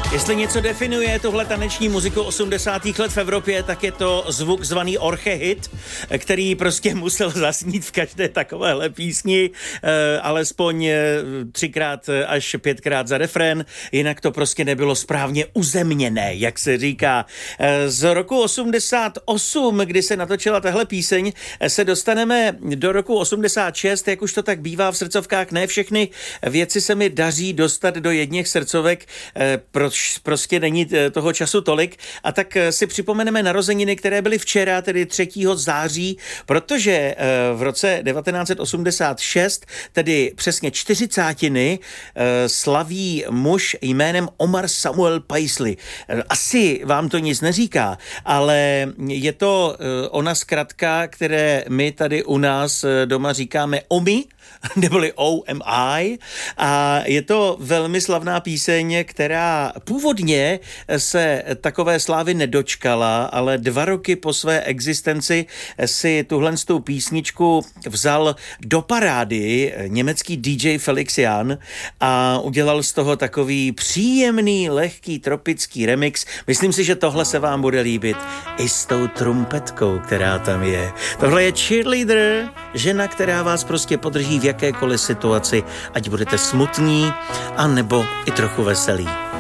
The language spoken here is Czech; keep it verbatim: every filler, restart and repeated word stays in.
Jestli něco definuje tuhle taneční muziku osmdesátých let v Evropě, tak je to zvuk zvaný Orche hit, který prostě musel zaznít v každé takovéhle písni, eh, alespoň třikrát až pětkrát za refrén, jinak to prostě nebylo správně uzemněné, jak se říká. Eh, z roku osmdesát osm, kdy se natočila tahle píseň, se dostaneme do roku osmdesát šest, jak už to tak bývá v srdcovkách, ne všechny věci se mi daří dostat do jedněch srdcovek, eh, proč prostě není toho času tolik, a tak si připomeneme narozeniny, které byly včera, tedy třetího září, protože v roce devatenáct set osmdesát šest, tedy přesně čtyřicátiny, slaví muž jménem Omar Samuel Paisley. Asi vám to nic neříká, ale je to ona zkratka, které my tady u nás doma říkáme Omi, neboli O M I, a je to velmi slavná píseň, která původně se takové slávy nedočkala, ale dva roky po své existenci si tuhle písničku vzal do parády německý D J Felix Jan a udělal z toho takový příjemný, lehký, tropický remix. Myslím si, že tohle se vám bude líbit i s tou trumpetkou, která tam je. Tohle je cheerleader, žena, která vás prostě podrží v jakékoliv situaci, ať budete smutní, anebo i trochu veselí.